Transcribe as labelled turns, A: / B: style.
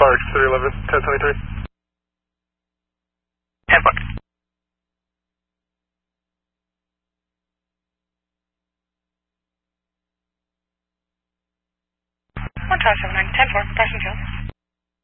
A: Barks 311, 1023.
B: 10 4. 157 10 4, Parsons Hill.